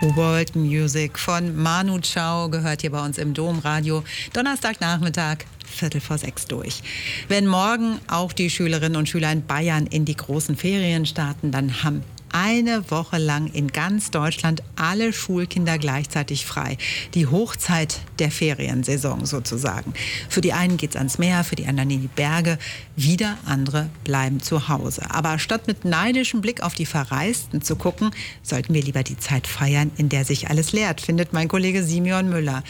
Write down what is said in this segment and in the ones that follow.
World Music von Manu Chao gehört hier bei uns im Domradio. Donnerstagnachmittag, 5:45 durch. Wenn morgen auch die Schülerinnen und Schüler in Bayern in die großen Ferien starten, dann haben eine Woche lang in ganz Deutschland alle Schulkinder gleichzeitig frei. Die Hochzeit der Feriensaison sozusagen. Für die einen geht's ans Meer, für die anderen in die Berge. Wieder andere bleiben zu Hause. Aber statt mit neidischem Blick auf die Verreisten zu gucken, sollten wir lieber die Zeit feiern, in der sich alles leert, findet mein Kollege Simeon Müller.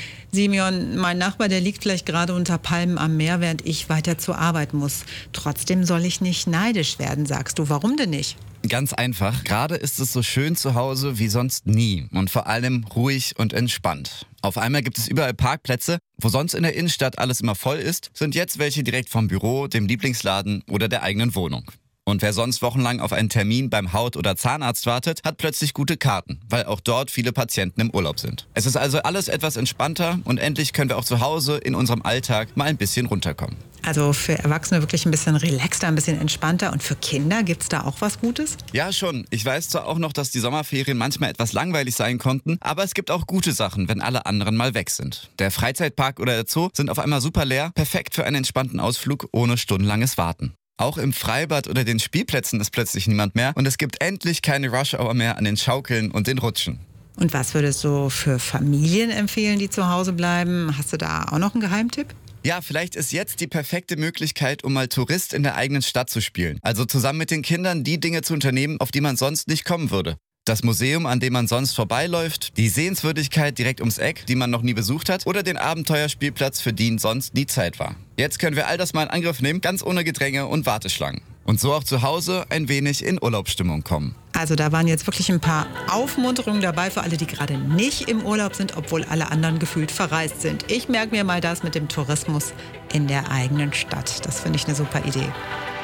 Simeon, mein Nachbar, der liegt vielleicht gerade unter Palmen am Meer, während ich weiter zur Arbeit muss. Trotzdem soll ich nicht neidisch werden, sagst du. Warum denn nicht? Ganz einfach. Gerade ist es so schön zu Hause wie sonst nie und vor allem ruhig und entspannt. Auf einmal gibt es überall Parkplätze. Wo sonst in der Innenstadt alles immer voll ist, sind jetzt welche direkt vom Büro, dem Lieblingsladen oder der eigenen Wohnung. Und wer sonst wochenlang auf einen Termin beim Haut- oder Zahnarzt wartet, hat plötzlich gute Karten, weil auch dort viele Patienten im Urlaub sind. Es ist also alles etwas entspannter und endlich können wir auch zu Hause in unserem Alltag mal ein bisschen runterkommen. Also für Erwachsene wirklich ein bisschen relaxter, ein bisschen entspannter. Und für Kinder gibt's da auch was Gutes? Ja, schon. Ich weiß zwar auch noch, dass die Sommerferien manchmal etwas langweilig sein konnten, aber es gibt auch gute Sachen, wenn alle anderen mal weg sind. Der Freizeitpark oder der Zoo sind auf einmal super leer, perfekt für einen entspannten Ausflug ohne stundenlanges Warten. Auch im Freibad oder den Spielplätzen ist plötzlich niemand mehr und es gibt endlich keine Rush-Hour mehr an den Schaukeln und den Rutschen. Und was würdest du für Familien empfehlen, die zu Hause bleiben? Hast du da auch noch einen Geheimtipp? Ja, vielleicht ist jetzt die perfekte Möglichkeit, um mal Tourist in der eigenen Stadt zu spielen. Also zusammen mit den Kindern die Dinge zu unternehmen, auf die man sonst nicht kommen würde. Das Museum, an dem man sonst vorbeiläuft, die Sehenswürdigkeit direkt ums Eck, die man noch nie besucht hat, oder den Abenteuerspielplatz, für den sonst nie Zeit war. Jetzt können wir all das mal in Angriff nehmen, ganz ohne Gedränge und Warteschlangen. Und so auch zu Hause ein wenig in Urlaubsstimmung kommen. Also da waren jetzt wirklich ein paar Aufmunterungen dabei für alle, die gerade nicht im Urlaub sind, obwohl alle anderen gefühlt verreist sind. Ich merke mir mal das mit dem Tourismus in der eigenen Stadt. Das finde ich eine super Idee.